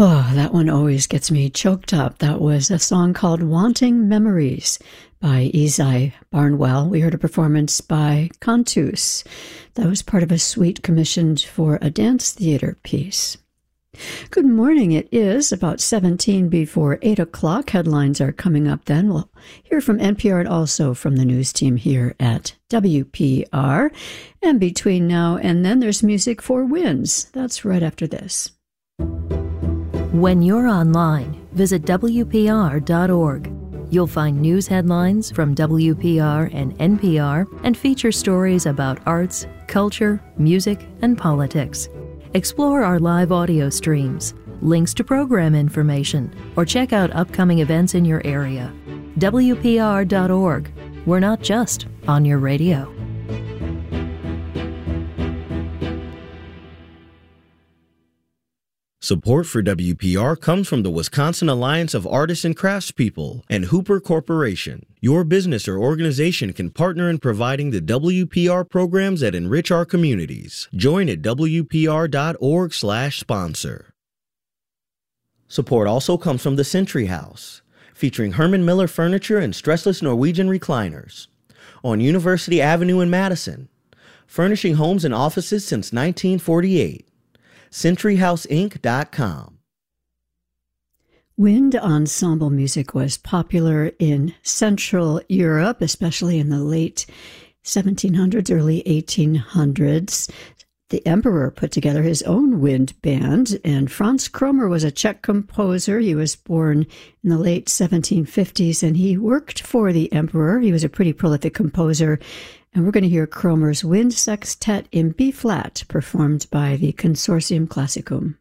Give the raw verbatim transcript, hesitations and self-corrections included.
Oh, that one always gets me choked up. That was a song called Wanting Memories by Esai Barnwell. We heard a performance by Cantus. That was part of a suite commissioned for a dance theater piece. Good morning. It is about seventeen before eight o'clock. Headlines are coming up then. We'll hear from N P R and also from the news team here at W P R. And between now and then, there's music for Winds. That's right after this. When you're online, visit W P R dot org. You'll find news headlines from W P R and N P R and feature stories about arts, culture, music, and politics. Explore our live audio streams, links to program information, or check out upcoming events in your area. W P R dot org. We're not just on your radio. Support for W P R comes from the Wisconsin Alliance of Artists and Craftspeople and Hooper Corporation. Your business or organization can partner in providing the W P R programs that enrich our communities. Join at W P R dot org slash sponsor. Support also comes from the Century House, featuring Herman Miller furniture and stressless Norwegian recliners. On University Avenue in Madison, furnishing homes and offices since nineteen forty-eight. century house inc dot com. Wind ensemble music was popular in Central Europe, especially in the late seventeen hundreds, early eighteen hundreds. The emperor put together his own wind band, and Franz Kromer was a Czech composer. He was born in the late seventeen fifties, and he worked for the emperor. He was a pretty prolific composer. And we're going to hear Kromer's Wind Sextet in B-flat, performed by the Consortium Classicum.